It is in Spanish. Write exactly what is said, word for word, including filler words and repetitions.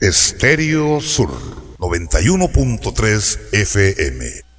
Estéreo Sur noventa y uno punto tres F M.